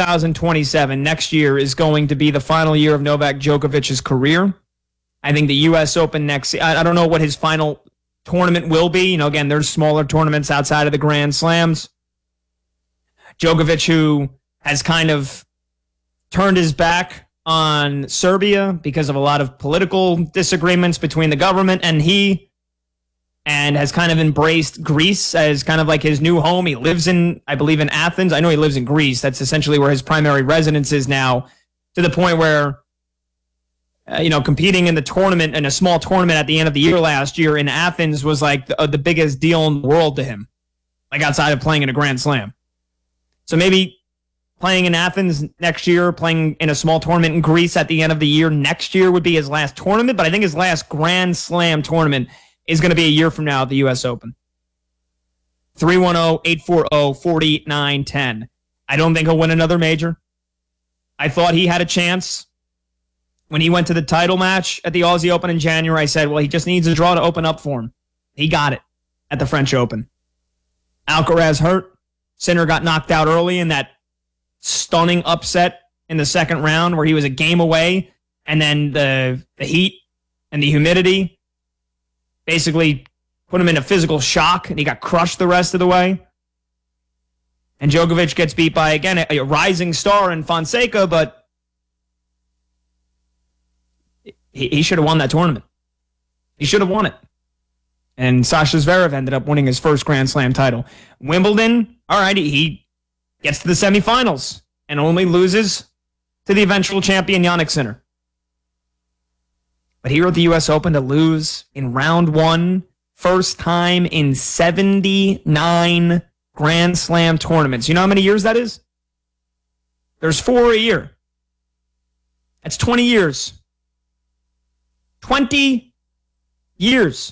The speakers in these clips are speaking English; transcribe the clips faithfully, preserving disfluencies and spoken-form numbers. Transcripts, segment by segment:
thousand twenty-seven, next year, is going to be the final year of Novak Djokovic's career. I think the U S Open next, I, I don't know what his final tournament will be. You know, again, there's smaller tournaments outside of the Grand Slams. Djokovic, who has kind of turned his back on Serbia because of a lot of political disagreements between the government and he, and has kind of embraced Greece as kind of like his new home. He lives in, I believe, in Athens. I know he lives in Greece. That's essentially where his primary residence is now, to the point where, uh, you know, competing in the tournament, in a small tournament at the end of the year last year in Athens was like the, uh, the biggest deal in the world to him, like outside of playing in a Grand Slam. So maybe playing in Athens next year, playing in a small tournament in Greece at the end of the year next year would be his last tournament, but I think his last Grand Slam tournament is going to be a year from now at the U S Open. three one zero, eight four zero, four nine one zero. I don't think he'll win another major. I thought he had a chance. When he went to the title match at the Aussie Open in January, I said, well, he just needs a draw to open up for him. He got it at the French Open. Alcaraz hurt. Sinner got knocked out early in that stunning upset in the second round where he was a game away, and then the the heat and the humidity basically put him in a physical shock, and he got crushed the rest of the way. And Djokovic gets beat by, again, a, a rising star in Fonseca, but he, he should have won that tournament. He should have won it. And Sasha Zverev ended up winning his first Grand Slam title. Wimbledon, all right, he gets to the semifinals and only loses to the eventual champion Jannik Sinner. But here at the U S Open, to lose in round one, first time in seventy-nine Grand Slam tournaments. You know how many years that is? There's four a year. That's twenty years. twenty years.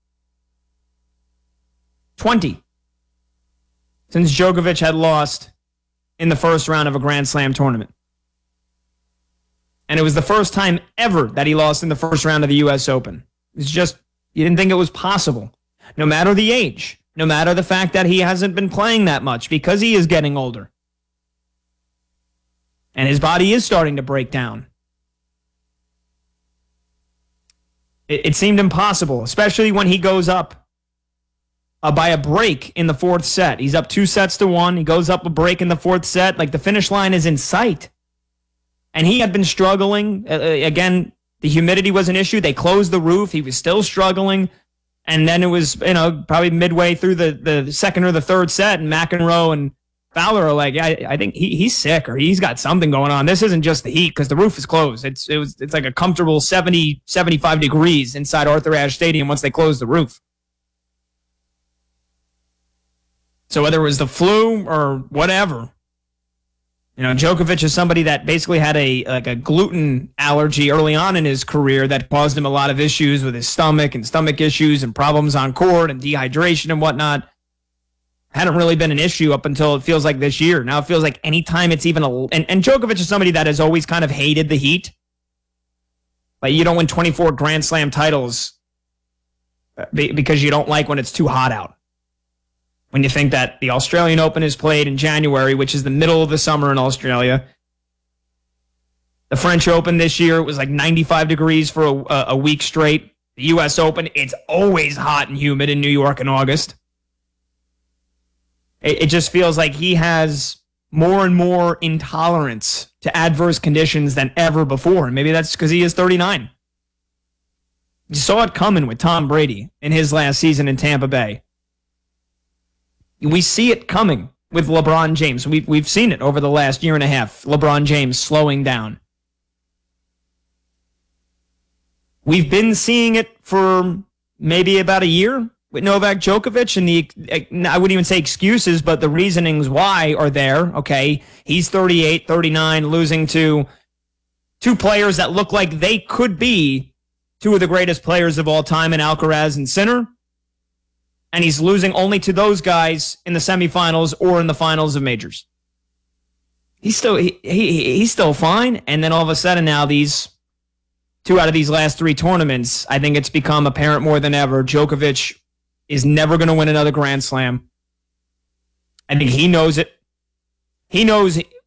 twenty. Since Djokovic had lost in the first round of a Grand Slam tournament. And it was the first time ever that he lost in the first round of the U S Open. It's just, you didn't think it was possible. No matter the age, no matter the fact that he hasn't been playing that much because he is getting older. And his body is starting to break down. It, it seemed impossible, especially when he goes up uh, by a break in the fourth set. He's up two sets to one. He goes up a break in the fourth set. Like, the finish line is in sight. And he had been struggling. Uh, again, the humidity was an issue. They closed the roof. He was still struggling. And then it was, you know, probably midway through the, the second or the third set, and McEnroe and Fowler are like, yeah, I, I think he, he's sick, or he's got something going on. This isn't just the heat, because the roof is closed. It's it was it's like a comfortable seventy, seventy-five degrees inside Arthur Ashe Stadium once they closed the roof. So whether it was the flu or whatever, you know, Djokovic is somebody that basically had a like a gluten allergy early on in his career that caused him a lot of issues with his stomach and stomach issues and problems on court and dehydration and whatnot. Hadn't really been an issue up until it feels like this year. Now it feels like anytime it's even a... And, and Djokovic is somebody that has always kind of hated the heat. Like, you don't win twenty-four Grand Slam titles because you don't like when it's too hot out. When you think that the Australian Open is played in January, which is the middle of the summer in Australia. The French Open this year was like ninety-five degrees for a, a week straight. The U S Open, it's always hot and humid in New York in August. It, it just feels like he has more and more intolerance to adverse conditions than ever before. And maybe that's because he is thirty-nine. You saw it coming with Tom Brady in his last season in Tampa Bay. We see it coming with LeBron James. We've, we've seen it over the last year and a half. LeBron James slowing down. We've been seeing it for maybe about a year with Novak Djokovic, and the, I wouldn't even say excuses, but the reasonings why are there. Okay, he's thirty-eight, thirty-nine, losing to two players that look like they could be two of the greatest players of all time in Alcaraz and Sinner. And he's losing only to those guys in the semifinals or in the finals of majors. He's still he, he he's still fine. And then all of a sudden now, these two out of these last three tournaments, I think it's become apparent more than ever. Djokovic is never going to win another Grand Slam. I think he knows it. He knows